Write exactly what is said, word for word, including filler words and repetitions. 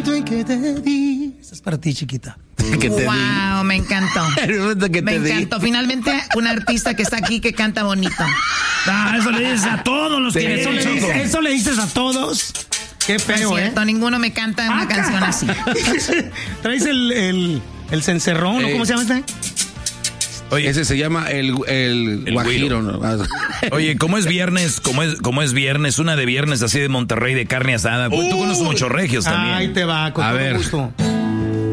momento en que te di. Esa es para ti, chiquita. Que te wow, di. me encantó. que me te encantó. Di. Finalmente, un artista que está aquí que canta bonito. Ah, eso le dices a todos los sí, que eso, le dices, eso le dices a todos. Qué feo, no es cierto, ¿eh? Ninguno me canta una Acá. canción así. ¿Traes el, el, el cencerrón, eh, ¿cómo se llama este? Oye, ese se llama el, el, el guajiro, ¿no? Oye, como es viernes, como es, como es viernes, una de viernes así de Monterrey de carne asada. Pues tú conoces muchos regios también. Ahí te va, con a todo ver. gusto.